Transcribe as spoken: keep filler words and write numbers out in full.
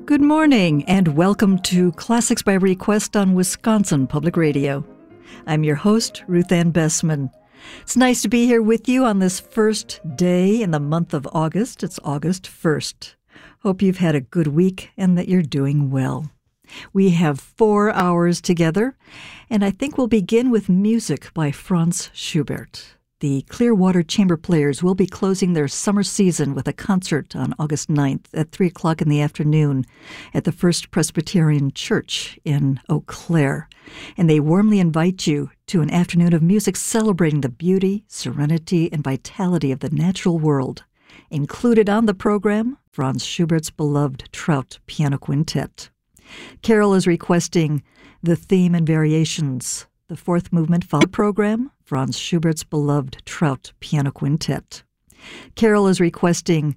Good morning, and welcome to Classics by Request on Wisconsin Public Radio. I'm your host, Ruth Ann Bessman. It's nice to be here with you on this first day in the month of August. It's August first. Hope you've had a good week and that you're doing well. We have four hours together, and I think we'll begin with music by Franz Schubert. The Clearwater Chamber Players will be closing their summer season with a concert on August ninth at three o'clock in the afternoon at the First Presbyterian Church in Eau Claire. And they warmly invite you to an afternoon of music celebrating the beauty, serenity, and vitality of the natural world. Included on the program, Franz Schubert's beloved Trout Piano Quintet. Carol is requesting the theme and variations. The fourth movement follow program, Franz Schubert's beloved Trout Piano Quintet. Carol is requesting